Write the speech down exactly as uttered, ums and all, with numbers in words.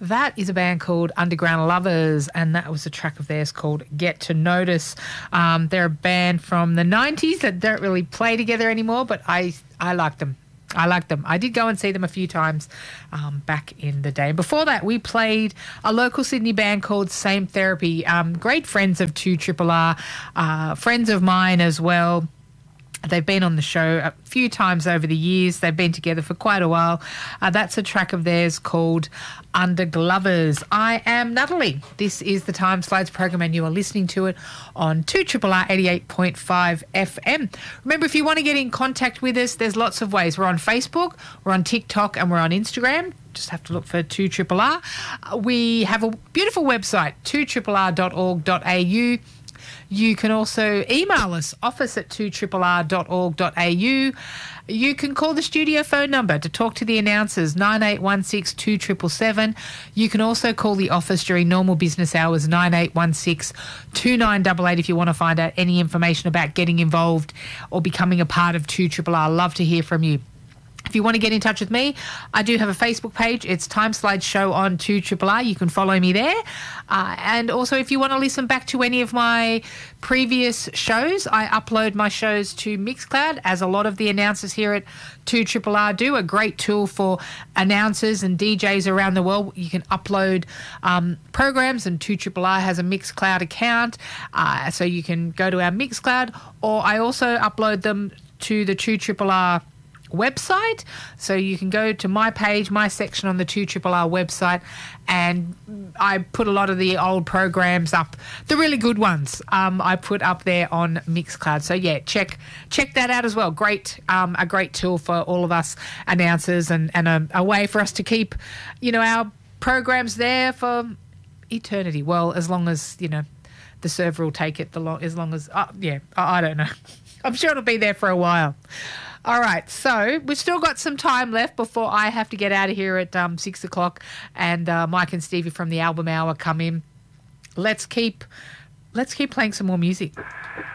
That is a band called Underground Lovers, and that was a track of theirs called Get to Notice. Um, they're a band from the nineties that don't really play together anymore, but I I like them. I like them. I did go and see them a few times um, back in the day. Before that, we played a local Sydney band called Same Therapy. Um, great friends of two R R R, uh, friends of mine as well. They've been on the show a few times over the years. They've been together for quite a while. Uh, that's a track of theirs called Under Glovers. I am Natalie. This is the Time Slides program and you are listening to it on two R R R eighty-eight point five F M. Remember, if you want to get in contact with us, there's lots of ways. We're on Facebook, we're on TikTok and we're on Instagram. Just have to look for two R R R. Uh, we have a beautiful website, two R R R dot org dot A U. You can also email us, office at two R R R dot org dot A U. You can call the studio phone number to talk to the announcers, nine eight one six, two seven seven seven. You can also call the office during normal business hours, nine eight one six, two nine eight eight, if you want to find out any information about getting involved or becoming a part of two R R R. Love to hear from you. If you want to get in touch with me, I do have a Facebook page. It's Time Slide Show on two R R R. You can follow me there. Uh, and also, if you want to listen back to any of my previous shows, I upload my shows to Mixcloud, as a lot of the announcers here at two R R R do. A great tool for announcers and D Js around the world. You can upload um, programs, and two R R R has a Mixcloud account. Uh, so you can go to our Mixcloud, or I also upload them to the two R R R website, so you can go to my page, my section on the two R R R website, and I put a lot of the old programs up, the really good ones, um, I put up there on Mixcloud. So yeah, check check that out as well. Great, um, a great tool for all of us announcers, and, and a, a way for us to keep, you know, our programs there for eternity. Well, as long as, you know, the server will take it, the long, as long as, uh, yeah, I, I don't know. I'm sure it'll be there for a while. All right, so we've still got some time left before I have to get out of here at um, six o'clock, and uh, Mike and Stevie from the Album Hour come in. Let's keep, let's keep playing some more music.